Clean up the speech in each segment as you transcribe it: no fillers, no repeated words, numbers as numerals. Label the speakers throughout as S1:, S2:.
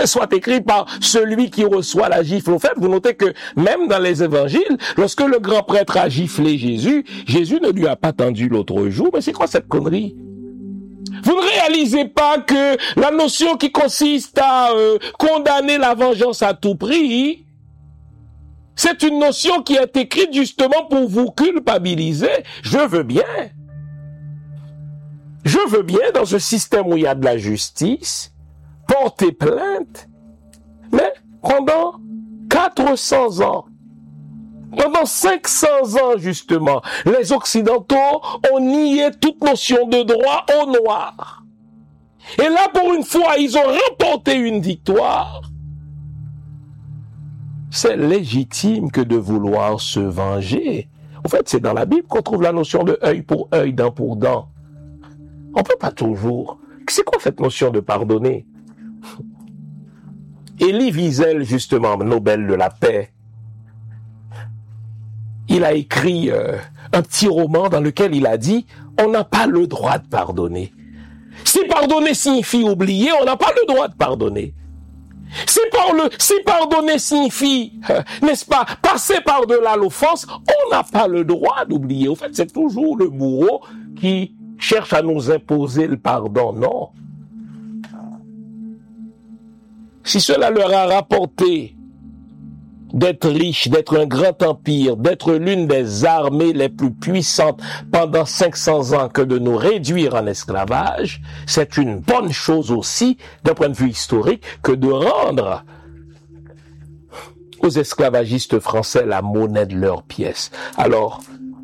S1: procès soit écrit par celui qui reçoit la gifle. Au fait, vous notez que même dans les évangiles, lorsque le grand prêtre a giflé Jésus, Jésus ne lui a pas tendu l'autre joue. Mais c'est quoi cette connerie? Vous ne réalisez pas que la notion qui consiste à condamner la vengeance à tout prix, c'est une notion qui est écrite justement pour vous culpabiliser. Je veux bien dans ce système où il y a de la justice, porter plainte, mais pendant 400 ans, pendant 500 ans, justement, les Occidentaux ont nié toute notion de droit aux Noirs. Et là, pour une fois, ils ont remporté une victoire. C'est légitime que de vouloir se venger. En fait, c'est dans la Bible qu'on trouve la notion de œil pour œil, dent pour dent. On peut pas toujours. C'est quoi cette notion de pardonner? Elie Wiesel, justement, Nobel de la paix, il a écrit un petit roman dans lequel il a dit « On n'a pas le droit de pardonner ». Si pardonner signifie oublier, on n'a pas le droit de pardonner. Si pardonner signifie, n'est-ce pas, passer par-delà l'offense, on n'a pas le droit d'oublier. Au fait, c'est toujours le bourreau qui cherche à nous imposer le pardon. Non. Si cela leur a rapporté d'être riche, d'être un grand empire, d'être l'une des armées les plus puissantes pendant 500 ans que de nous réduire en esclavage, c'est une bonne chose aussi, d'un point de vue historique, que de rendre aux esclavagistes français la monnaie de leurs pièces. Alors,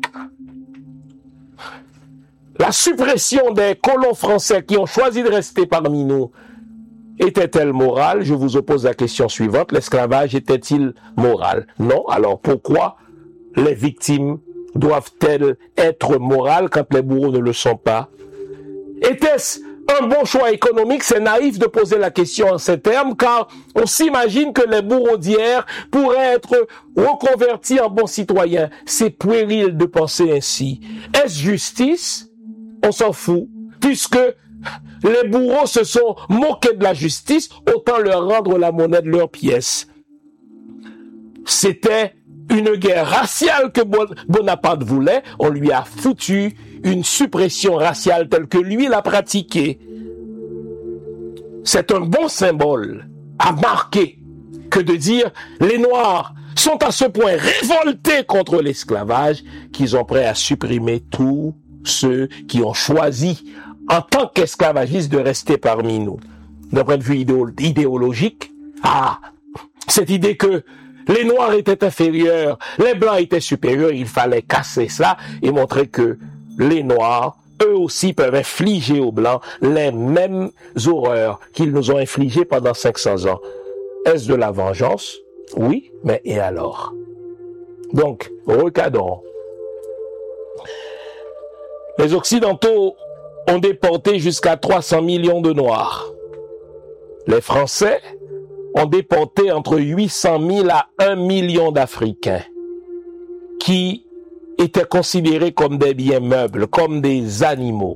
S1: la suppression des colons français qui ont choisi de rester parmi nous était-elle morale? Je vous oppose la question suivante. L'esclavage était-il moral? Non. Alors pourquoi les victimes doivent-elles être morales quand les bourreaux ne le sont pas? Était-ce un bon choix économique? C'est naïf de poser la question en ces termes, car on s'imagine que les bourreaux d'hier pourraient être reconvertis en bons citoyens. C'est puéril de penser ainsi. Est-ce justice? On s'en fout, puisque les bourreaux se sont moqués de la justice, autant leur rendre la monnaie de leurs pièces. C'était une guerre raciale que Bonaparte voulait, on lui a foutu une suppression raciale telle que lui l'a pratiquée. C'est un bon symbole à marquer que de dire les Noirs sont à ce point révoltés contre l'esclavage qu'ils sont prêts à supprimer tous ceux qui ont choisi en tant qu'esclavagistes de rester parmi nous. D'un point de vue idéologique, cette idée que les Noirs étaient inférieurs, les Blancs étaient supérieurs, il fallait casser ça et montrer que les Noirs, eux aussi, peuvent infliger aux Blancs les mêmes horreurs qu'ils nous ont infligées pendant 500 ans. Est-ce de la vengeance? Oui, mais et alors? Donc, recadrons. Les Occidentaux ont déporté jusqu'à 300 millions de Noirs. Les Français ont déporté entre 800 000 à 1 million d'Africains qui étaient considérés comme des biens meubles, comme des animaux.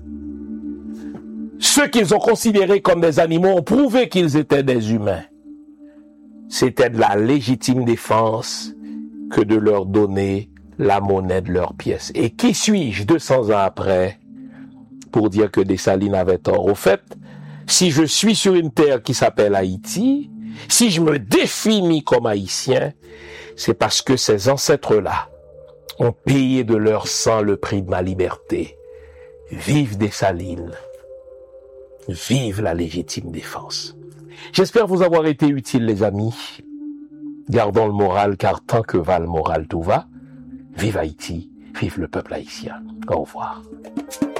S1: Ceux qu'ils ont considérés comme des animaux ont prouvé qu'ils étaient des humains. C'était de la légitime défense que de leur donner la monnaie de leurs pièces. Et qui suis-je 200 ans après pour dire que Dessalines avait tort? Au fait, si je suis sur une terre qui s'appelle Haïti, si je me définis comme haïtien, c'est parce que ces ancêtres-là ont payé de leur sang le prix de ma liberté. Vive Dessalines, vive la légitime défense. J'espère vous avoir été utile, les amis. Gardons le moral, car tant que va le moral, tout va. Vive Haïti, vive le peuple haïtien. Au revoir.